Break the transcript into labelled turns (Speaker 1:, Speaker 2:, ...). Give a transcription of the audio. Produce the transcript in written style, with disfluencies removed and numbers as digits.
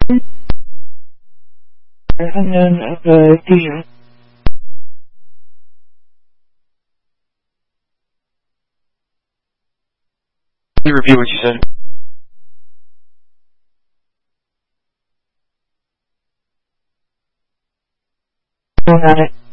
Speaker 1: And then the
Speaker 2: Can you repeat what you said?
Speaker 1: on it.